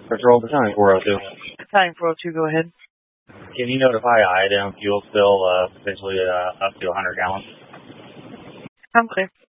Patrol Battalion 402. Battalion 402, go ahead. Can you notify Ida fuel spill potentially up to 100 gallons? I'm clear.